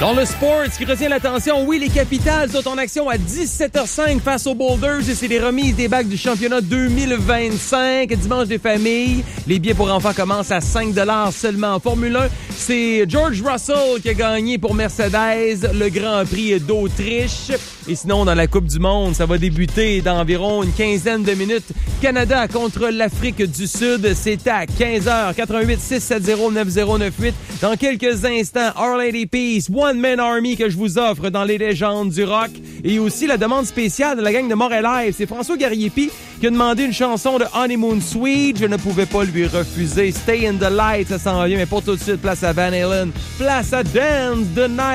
Dans le sport, ce qui retient l'attention, oui, les Capitals sont en action à 17h05 face aux Boulders et c'est les remises des bagues du championnat 2025. Dimanche des familles, les billets pour enfants commencent à 5$ seulement. En Formule 1, c'est George Russell qui a gagné pour Mercedes le Grand Prix d'Autriche. Et sinon, dans la Coupe du Monde, ça va débuter dans environ une quinzaine de minutes. Canada contre l'Afrique du Sud, c'est à 15h. 88 670 9098. Dans quelques instants, Our Lady Peace, One Man Army que je vous offre dans les légendes du rock. Et aussi la demande spéciale de la gang de Montréal Live. C'est François Gariepi qui a demandé une chanson de Honeymoon Suite. Je ne pouvais pas lui refuser. Stay in the Light, ça s'en vient. Mais pour tout de suite, place à Van Halen. Place à Dance the Night.